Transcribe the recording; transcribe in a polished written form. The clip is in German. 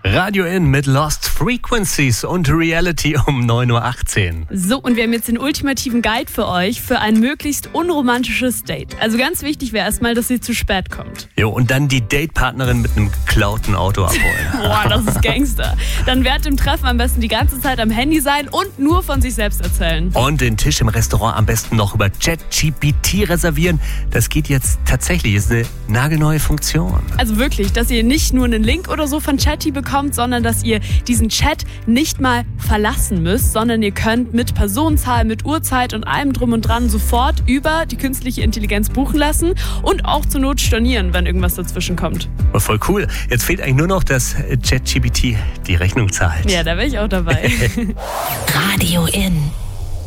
Radio In mit Lost Frequencies und Reality um 9.18 Uhr. So, und wir haben jetzt den ultimativen Guide für euch für ein möglichst unromantisches Date. Also ganz wichtig wäre erstmal, dass sie zu spät kommt. Jo, und dann die Datepartnerin mit einem geklauten Auto abholen. Boah, das ist Gangster. Dann während dem Treffen am besten die ganze Zeit am Handy sein und nur von sich selbst erzählen. Und den Tisch im Restaurant am besten noch über ChatGPT reservieren. Das geht jetzt tatsächlich, ist eine nagelneue Funktion. Also wirklich, dass ihr nicht nur einen Link oder so von Chatty bekommt, sondern dass ihr diesen Chat nicht mal verlassen müsst, sondern ihr könnt mit Personenzahl, mit Uhrzeit und allem drum und dran sofort über die künstliche Intelligenz buchen lassen und auch zur Not stornieren, wenn irgendwas dazwischen kommt. Voll cool. Jetzt fehlt eigentlich nur noch, dass ChatGPT die Rechnung zahlt. Ja, da wäre ich auch dabei. Radio In.